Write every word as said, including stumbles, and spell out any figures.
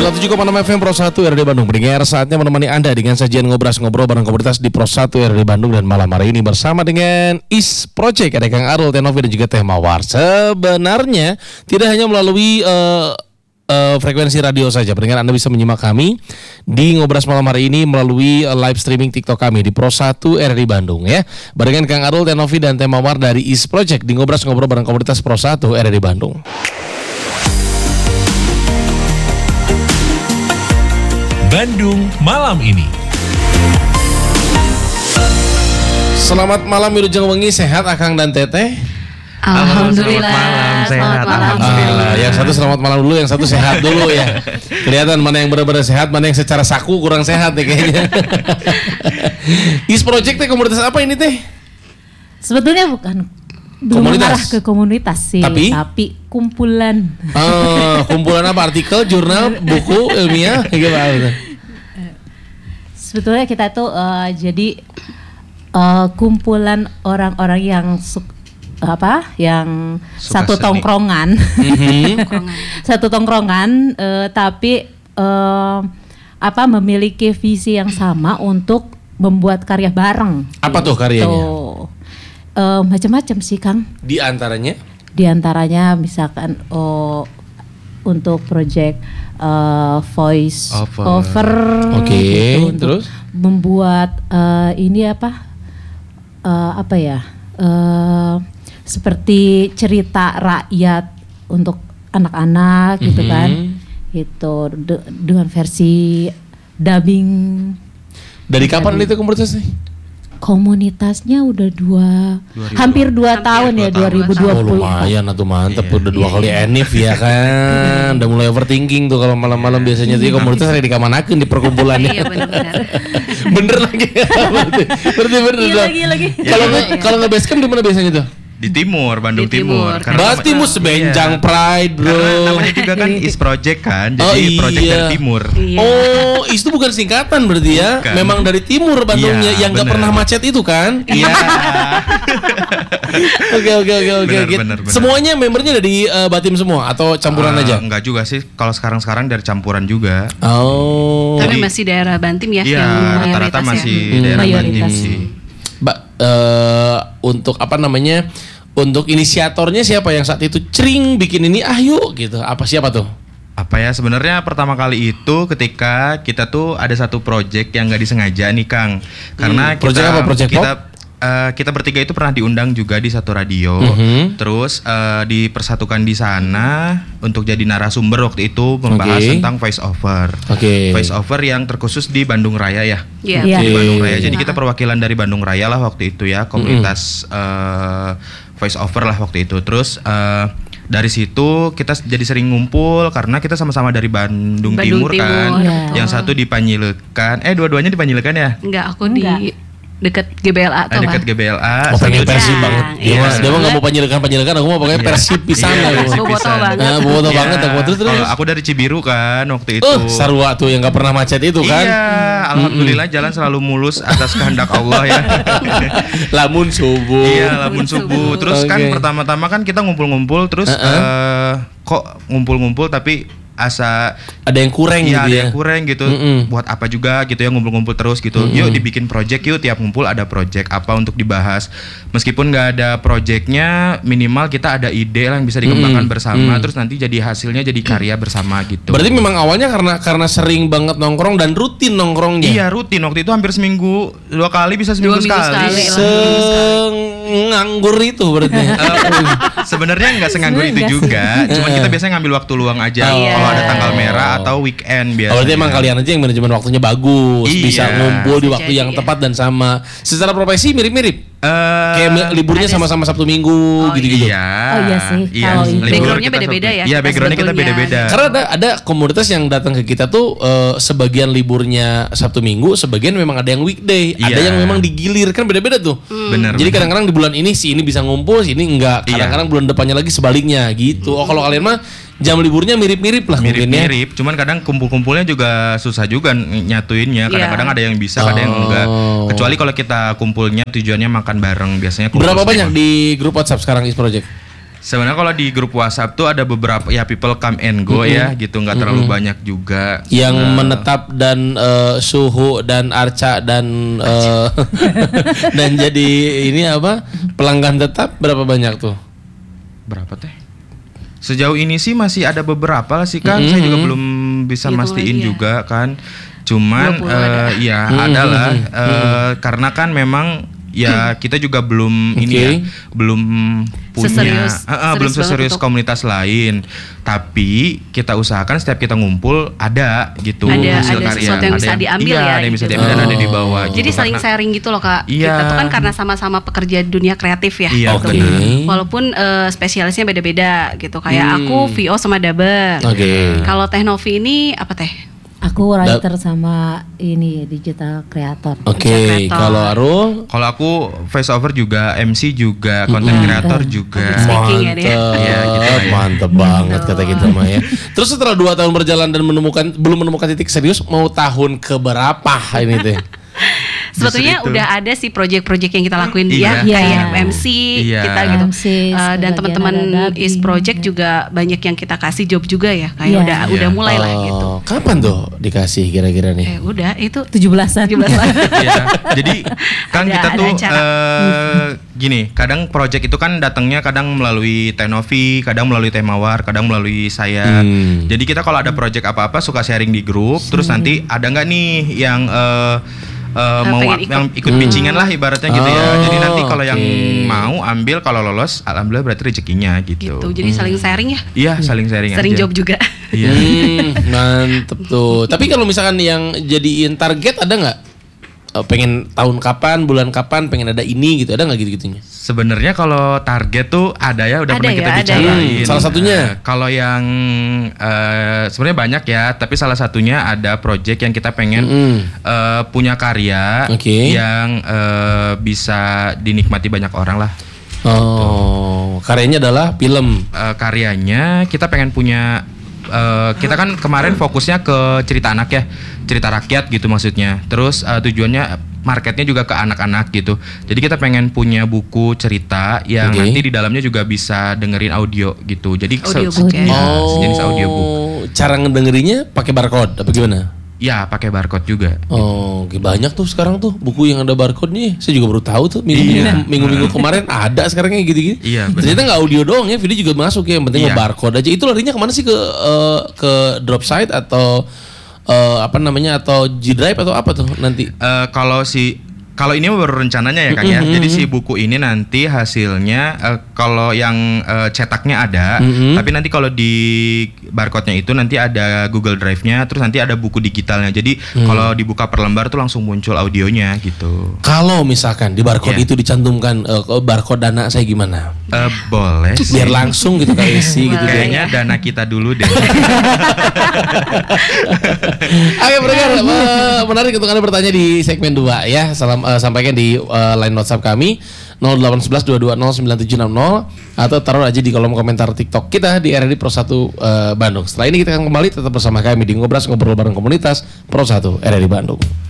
sembilan puluh tujuh koma enam F M Pro satu R D Bandung. Pendengar, saatnya menemani Anda dengan sajian ngobras-ngobrol bareng komunitas di Pro satu R D Bandung. Dan malam hari ini bersama dengan Is Project, ada Kang Arul, Teh Novi dan juga Teh Mawar. Sebenarnya tidak hanya melalui uh, uh, frekuensi radio saja. Pendengar, Anda bisa menyimak kami di ngobras malam hari ini melalui uh, live streaming TikTok kami di Pro satu R D Bandung ya. Barengan Kang Arul, Teh Novi dan Teh Mawar dari Is Project di ngobras-ngobrol bareng komunitas Pro satu R D Bandung. Bandung malam ini. Selamat malam Wilujeng Wengi, sehat Akang dan Teteh? Alhamdulillah. Selamat malam, sehat. Alhamdulillah. Yang satu selamat malam dulu, yang satu sehat dulu ya. Kelihatan mana yang benar-benar sehat, mana yang secara saku kurang sehat nih kayaknya. Is Project teh komunitas apa ini teh? Sebetulnya bukan belum Komunitas? mengarah ke komunitas sih, Tapi? tapi kumpulan. Oh, kumpulan apa? Artikel, jurnal, buku, ilmiah, gimana? Sebetulnya kita tuh uh, jadi uh, kumpulan orang-orang yang su- apa, yang Suka satu seni. tongkrongan, satu tongkrongan, uh, tapi uh, apa memiliki visi yang sama untuk membuat karya bareng. Apa tuh karyanya? Tuh. Uh, macam-macam sih Kang. Di antaranya? Di antaranya misalkan oh, untuk project uh, voice Over. over, Oke, gitu, untuk terus? membuat uh, ini apa uh, apa ya uh, seperti cerita rakyat untuk anak-anak gitu Mhm. kan, itu de- dengan versi dubbing. Dari kapan itu komunitas nih? Komunitasnya udah dua, hampir dua tahun ya, dua ribu dua Oh puluh. lumayan atau mantep, udah dua kali enif ya kan. Udah mulai overthinking tuh kalau malam-malam biasanya tuh komunitas ada di kamanakeun di perkumpulannya. Iya benar-benar. Bener lagi. berarti berarti bener Iya dong. lagi lagi. Kalau nge kalau nge basecamp di mana biasanya tuh? Di timur, Bandung Di Timur. timur. Berarti nama- mus benjang Iya. Pride, Bro. Karena namanya juga kan Is Project kan, jadi Oh, iya. project dari timur. Iya. Oh, itu bukan singkatan berarti ya? Bukan. Memang dari timur Bandungnya Iya, yang nggak bener. pernah macet itu kan? Iya. Oke oke oke oke. Bener, Gitu. bener, bener. Semuanya membernya dari uh, Batim semua atau campuran Eh, aja? Enggak juga sih. Kalau sekarang-sekarang dari campuran juga. Oh. Tapi Jadi- masih daerah Bantim ya, Iya, yang rata-rata mayoritas ya. masih Hmm. daerah Mayoritas. Bantim sih. Mbak, eh, untuk apa namanya? Untuk inisiatornya siapa yang saat itu cering bikin ini? Ah yuk gitu. Apa siapa tuh? Apa ya, sebenarnya pertama kali itu ketika kita tuh ada satu project yang nggak disengaja nih Kang. Karena Hmm, project kita apa? Project kita eh, kita bertiga itu pernah diundang juga di satu radio. Mhm. Terus eh, dipersatukan di sana untuk jadi narasumber waktu itu membahas Oke. tentang voice over. Oke. Voice over yang terkhusus di Bandung Raya ya. Iya. Iya. Di Bandung Raya. Oke. Jadi kita perwakilan dari Bandung Raya lah waktu itu ya, komunitas eh, voice over lah waktu itu. Terus eh, dari situ kita jadi sering ngumpul karena kita sama-sama dari Bandung, Bandung Timur, kan. Timur. Iya. Yang satu di Panjilekan. Eh dua-duanya di Panjilekan ya? Enggak, aku Enggak. di dekat G B L A Ah, atau dekat G B L A. Oh, pengen Satu di- Persib Iya, banget. Dia iya. mah dia mah nggak mau panjelekan panjelekan. Aku mau pokoknya Persib pisan Iya, lah. Persib Aku. Bobotoh pisan. banget. Nah, bobotoh Iya. banget aku terus terus. Kalau aku dari Cibiru kan waktu itu. Oh, sarua tuh yang nggak pernah macet itu kan. Iya, alhamdulillah jalan selalu mulus atas kehendak Allah ya. Lamun subuh. Iya, lamun subuh. Terus kan Oke. pertama-tama kan kita ngumpul-ngumpul terus Uh-uh. eh, kok ngumpul-ngumpul tapi asa Ada yang kurang iya, gitu ada ya. yang kurang gitu. Mm-mm. Buat apa juga gitu ya ngumpul-ngumpul terus gitu. Mm-mm. Yuk dibikin project yuk, tiap ngumpul ada project apa untuk dibahas. Meskipun nggak ada projectnya, minimal kita ada ide lah yang bisa dikembangkan Mm-mm. bersama. Mm. Terus nanti jadi hasilnya jadi karya bersama gitu. Berarti memang awalnya karena karena sering banget nongkrong dan rutin nongkrongnya. Iya rutin, waktu itu hampir seminggu dua kali bisa seminggu Dua minggu sekali. sekali lah. Senganggur itu berarti. Eh, sebenarnya nggak senganggur itu Sebenarnya juga, cuman kita biasanya ngambil waktu luang aja Iya. kalau ada tanggal merah atau weekend biasanya. Oh, berarti emang kalian aja yang manajemen waktunya bagus, Iya. bisa ngumpul di Bisa waktu jadi, yang ya. tepat dan sama. Secara profesi mirip-mirip. Eh, Kayak mi- liburnya ada- sama-sama Sabtu Minggu Oh, gitu-gitu. Iya. Oh, iya sih. Kalau libur backgroundnya kita beda-beda Sabtu- ya, Iya, kita backgroundnya kita sebetulnya. beda-beda. Karena ada ada komunitas yang datang ke kita tuh eh, sebagian liburnya Sabtu Minggu, sebagian memang ada yang weekday, ada Iya. yang memang digilir kan beda-beda tuh. Bener. Jadi bener. kadang-kadang di bulan ini si ini bisa ngumpul, si ini enggak. Iya. Kadang-kadang bulan depannya lagi sebaliknya gitu. Oh, kalau kalian mah jam liburnya mirip-mirip lah mungkin ya. mirip-mirip, cuman kadang kumpul-kumpulnya juga susah juga n- nyatuinnya. Kadang-kadang Iya. ada yang bisa, ada yang enggak. Oh. Kecuali kalau kita kumpulnya tujuannya makan bareng, biasanya kumpul Berapa semua. banyak di grup WhatsApp sekarang Is Project? Sebenarnya kalau di grup WhatsApp tuh ada beberapa ya people come and go Mm-mm. ya gitu, nggak terlalu banyak juga. Yang Eh, menetap dan eh, Suhu dan Arca dan eh, dan jadi ini apa pelanggan tetap berapa banyak tuh? berapa teh? Sejauh ini sih masih ada beberapa lah sih Kang. Mm-mm. Saya juga belum bisa Hitung mastiin lagi ya. juga kan. Cuman dua puluh ada. eh, ya Mm-mm. ada lah Mm-mm. eh, karena kan memang ya kita juga belum ini Oke. ya, belum punya Seserius- eh, eh, belum serius banget seserius untuk- komunitas lain. Tapi kita usahakan setiap kita ngumpul ada gitu Ada- hasil ada karya. sesuatu yang bisa diambil iya, ya, ada yang bisa gitu. diambil dan ada di Oh. bawah. Jadi gitu. saling Karena- sharing gitu loh Kak. Iya. Kita tuh kan karena sama-sama pekerja dunia kreatif ya. Iya, gitu. benar. Walaupun eh, spesialisnya beda-beda gitu. Kayak Hmm. aku V O sama Daba. Oke. Kalau Teh Novi ini apa Teh? Aku writer sama ini digital creator. Oke, Kreator. kalau Arul Kalau aku voice over juga, M C juga, content creator juga. Public speaking ya dia. mantep, Iya, gitu lah ya. mantep banget kata kita mah ya. Terus setelah dua tahun berjalan dan menemukan belum menemukan titik serius, mau tahun keberapa ini teh? Sebetulnya Justru itu. udah ada sih project-project yang kita lakuin Iya. ya, Iya. kayak M C Iya. kita gitu. M C, Eh, dan sebagian teman-teman ada dubbing, Is Project ya. juga banyak yang kita kasih job juga ya, kayak Iya. udah Iya. udah mulai lah gitu. Oh, kapan tuh dikasih kira-kira nih? Eh udah itu tujuh belasan. tujuh belas lah. Iya. Jadi kan Ada- kita ada tuh acara. eh, gini, kadang project itu kan datangnya kadang melalui Teh Novi, kadang melalui Teh Mawar, kadang melalui saya. Hmm. Jadi kita kalau ada project apa-apa suka sharing di grup, terus nanti ada nggak nih yang eh, eh, mau pengen ikut. yang ikut pitchingan lah ibaratnya gitu ya. Oh, Jadi nanti kalau yang oke. mau ambil, kalau lolos alhamdulillah berarti rezekinya gitu. Gitu. Jadi saling sharing ya. Iya, saling sharing Sering aja. job juga. Iya. Hmm, mantep tuh. Tapi kalau misalkan yang jadiin target ada nggak? Eh, pengen tahun kapan, bulan kapan, pengen ada ini gitu, ada nggak gitu-gitunya? Sebenarnya kalau target tuh ada ya, udah Ada pernah ya, kita ada bicarain. ya. Salah satunya? Eh, kalau yang eh, sebenarnya banyak ya, tapi salah satunya ada project yang kita pengen Mm-mm. eh, punya karya Oke. yang eh, bisa dinikmati banyak orang lah. Oh, karyanya adalah film. Eh, karyanya kita pengen punya eh, kita kan kemarin fokusnya ke cerita anak ya, cerita rakyat gitu maksudnya. Terus eh, tujuannya marketnya juga ke anak-anak gitu. Jadi kita pengen punya buku cerita yang Oke. nanti di dalamnya juga bisa dengerin audio gitu. Jadi se- Audiobook ya. ya, sejenis audiobook. Cara ngedengerinnya pakai barcode apa gimana? Ya pakai barcode juga. Oh, oke, banyak tuh sekarang tuh buku yang ada barcode-nya. Saya juga baru tahu tuh minggu-minggu, Iya. minggu-minggu kemarin ada sekarang kayak gitu-gitu. Iya, benar. Ternyata nggak audio doang ya, video juga masuk ya. Yang penting Iya. barcode aja. Itu larinya kemana sih, ke eh, ke drop site atau eh, apa namanya, atau G Drive atau apa tuh nanti? Eh, kalau si kalau ini baru rencananya ya Kang ya. Jadi si buku ini nanti hasilnya eh, kalau yang eh, cetaknya ada, Mhm. tapi nanti kalau di barcode-nya itu nanti ada Google Drive-nya, terus nanti ada buku digitalnya. Jadi kalau dibuka per lembar tuh langsung muncul audionya gitu. Kalau misalkan di barcode Iya. itu dicantumkan eh, barcode dana saya gimana? Eh, boleh sih. Biar langsung gitu kayak isi gitu deh. Kayaknya dana kita dulu deh. Oke, pendengar, eh, menarik untuk Anda bertanya di segmen dua ya. Salam eh, sampaikan di eh, line WhatsApp kami nol delapan satu satu dua dua nol sembilan tujuh enam nol atau taruh aja di kolom komentar TikTok kita di R R D Pro satu eh, Bandung. Setelah ini kita akan kembali tetap bersama kami di Ngobras Ngobrol bareng Komunitas Pro satu R R D Bandung.